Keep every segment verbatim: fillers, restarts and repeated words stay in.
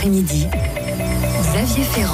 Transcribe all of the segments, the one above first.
Midi, Xavier Ferrand.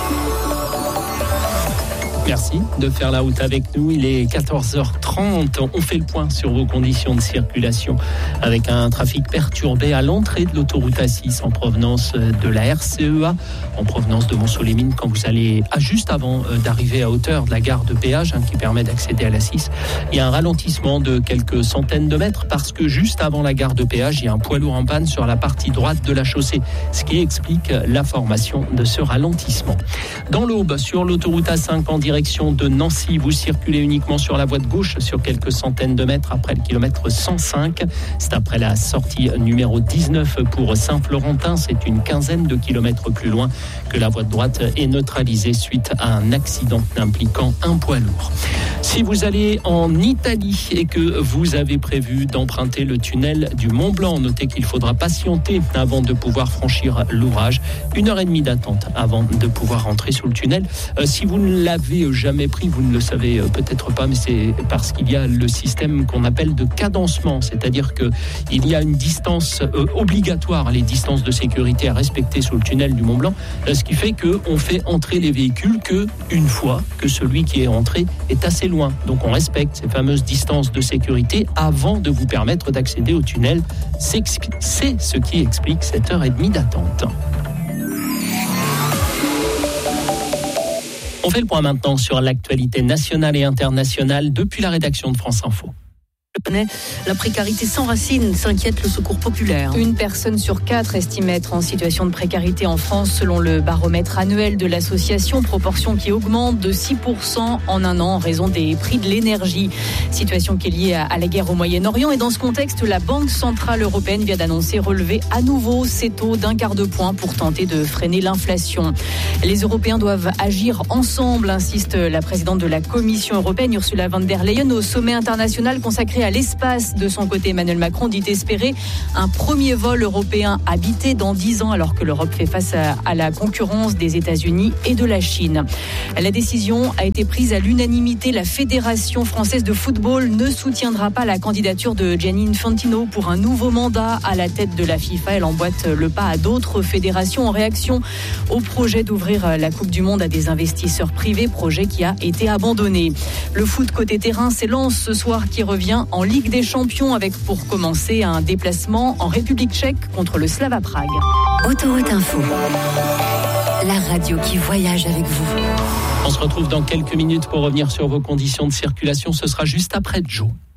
Merci de faire la route avec nous. Il est quatorze heures trente. On fait le point sur vos conditions de circulation avec un trafic perturbé à l'entrée de l'autoroute A six en provenance de la R C E A, en provenance de Mont-Solémine, quand vous allez à juste avant d'arriver à hauteur de la gare de péage hein, qui permet d'accéder à l'A six. Il y a un ralentissement de quelques centaines de mètres parce que juste avant la gare de péage, il y a un poids lourd en panne sur la partie droite de la chaussée, ce qui explique la formation de ce ralentissement. Dans l'Aube, sur l'autoroute A cinq en direction de Nancy, vous circulez uniquement sur la voie de gauche sur quelques centaines de mètres après le kilomètre cent cinq. C'est après la sortie numéro dix-neuf pour Saint-Florentin. C'est une quinzaine de kilomètres plus loin que la voie de droite est neutralisée suite à un accident impliquant un poids lourd. Si vous allez en Italie et que vous avez prévu d'emprunter le tunnel du Mont Blanc, notez qu'il faudra patienter avant de pouvoir franchir l'ouvrage. Une heure et demie d'attente avant de pouvoir rentrer sous le tunnel. Euh, si vous ne l'avez jamais pris, vous ne le savez peut-être pas, mais c'est parce qu'il y a le système qu'on appelle de cadencement, c'est-à-dire qu'il y a une distance euh, obligatoire, les distances de sécurité à respecter sous le tunnel du Mont Blanc, euh, ce qui fait qu'on fait entrer les véhicules qu'une fois que celui qui est entré est assez loin. Donc on respecte ces fameuses distances de sécurité avant de vous permettre d'accéder au tunnel. C'est, c'est ce qui explique cette heure et demie d'attente. On fait le point maintenant sur l'actualité nationale et internationale depuis la rédaction de France Info. La précarité sans racine s'inquiète le Secours populaire. Une personne sur quatre estime être en situation de précarité en France selon le baromètre annuel de l'association, proportion qui augmente de six pour cent en un an en raison des prix de l'énergie. Situation qui est liée à la guerre au Moyen-Orient et dans ce contexte, la Banque centrale européenne vient d'annoncer relever à nouveau ses taux d'un quart de point pour tenter de freiner l'inflation. Les Européens doivent agir ensemble, insiste la présidente de la Commission européenne, Ursula von der Leyen, au sommet international consacré à l'espace. De son côté, Emmanuel Macron dit espérer un premier vol européen habité dans dix ans alors que l'Europe fait face à, à la concurrence des États-Unis et de la Chine. La décision a été prise à l'unanimité. La Fédération française de football ne soutiendra pas la candidature de Gianni Infantino pour un nouveau mandat à la tête de la FIFA. Elle emboîte le pas à d'autres fédérations en réaction au projet d'ouvrir la Coupe du Monde à des investisseurs privés, projet qui a été abandonné. Le foot côté terrain, c'est Lens ce soir qui revient en Ligue des Champions avec pour commencer un déplacement en République tchèque contre le Slava Prague. Autoroute Info, la radio qui voyage avec vous. On se retrouve dans quelques minutes pour revenir sur vos conditions de circulation. Ce sera juste après Joe.